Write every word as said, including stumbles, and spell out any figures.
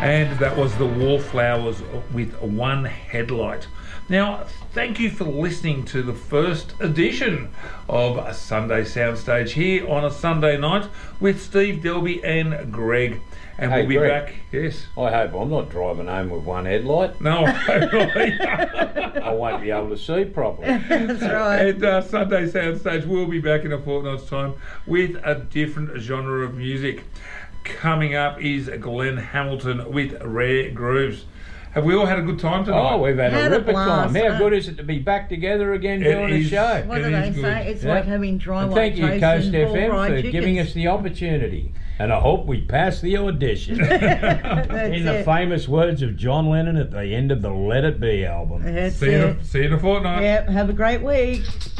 And that was the Wallflowers with One Headlight. Now, thank you for listening to the first edition of a Sunday Soundstage here on a Sunday night with Steve Delby and Greg. And Hey, we'll be Greg. back. Yes. I hope I'm not driving home with one headlight. No, I won't be able to see properly. That's right. And uh, Sunday Soundstage will be back in a fortnight's time with a different genre of music. Coming up is Glenn Hamilton with Rare Grooves. Have we all had a good time tonight? Oh, we've had, Had a a ripper blast, time. How huh? good is it to be back together again It doing a is. show? What It do they is good. say? It's Yeah. like having dry And white thank you, toast Coast and F full M, fried for chickens. giving us the opportunity. And I hope we pass the audition. That's In the it. famous words of John Lennon at the end of the Let It Be album. That's See you, it. see you in a fortnight. Yep, have a great week.